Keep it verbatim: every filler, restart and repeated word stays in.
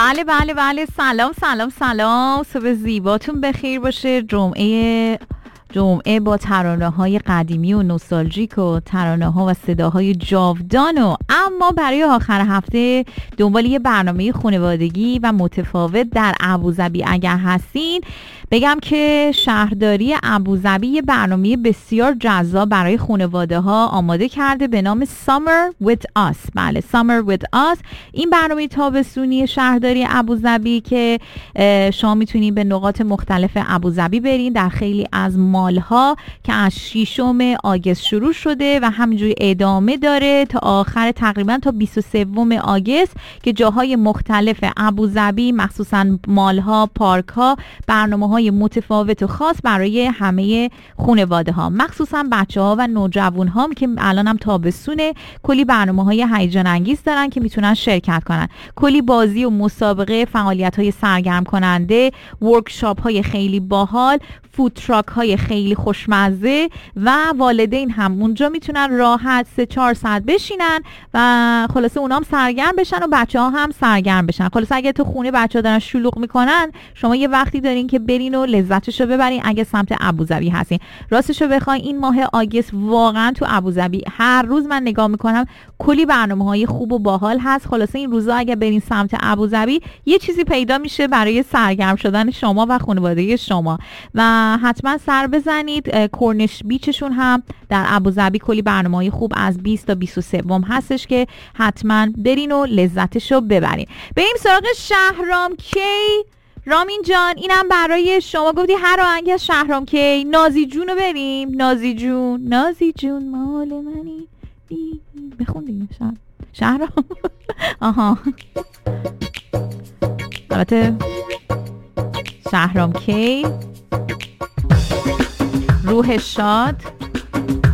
بله بله بله سلام سلام سلام، صبح زیباتون بخیر باشه. جمعه جمعه با ترانه های قدیمی و نوستالژیک و ترانه ها و صداهای جاودان. و اما برای آخر هفته دنبال یه برنامه خانوادگی و متفاوت در ابوظبی اگر هستین، بگم که شهرداری ابوظبی یه برنامه بسیار جذاب برای خانواده ها آماده کرده به نام Summer with Us. بله Summer with Us. این برنامه تابستونی شهرداری ابوظبی که شما میتونید به نقاط مختلف ابوظبی برین در خیلی از مالها که از ششم آگوست شروع شده و همینجوری ادامه داره تا آخر تقریبا تا بیست و سوم آگوست که جاهای مختلف ابوظبی مخصوصا مالها، پارکها برنامه‌های متفاوت و خاص برای همه خانواده ها، مخصوصا بچه ها و نوجوان ها که الان هم تابستونه. کلی برنامه های هیجان انگیز دارن که میتونن شرکت کنن، کلی بازی و مسابقه، فعالیت های سرگرم کننده، ورکشاپ های خیلی باحال، فود تراک های خیلی خوشمزه و والدین هم اونجا میتونن راحت سه چهار ساعت بشینن و خلاصه اونا هم سرگرم بشن و بچه ها هم سرگرم بشن. خلاصه اگه تو خونه بچه ها دارن شلوغ میکنن، شما یه وقتی دارین که برین و لذتشو ببرین اگه سمت ابوظبی هستین. راستشو بخواین این ماه آگوست واقعا تو ابوظبی هر روز من نگاه میکنم کلی برنامه‌های خوب و باحال هست. خلاصه این روزا اگه برین سمت ابوظبی یه چیزی پیدا میشه برای سرگرم شدن شما و خانواده شما و حتما سر بزنید. کورنش بیچشون هم در ابوظبی کلی برنامه‌های خوب از بیست تا بیست و سه هستش که حتما برین و لذتشو ببرین. بریم سراغ شهرام کی. رامین جان اینم برای شما، گفتی هر آهنگ از شهرام کی. نازی جون رو بریم. نازی جون نازی جون مال منی. بخون دیگه شهر شهرام آها البته شهرام کی، روح شاد.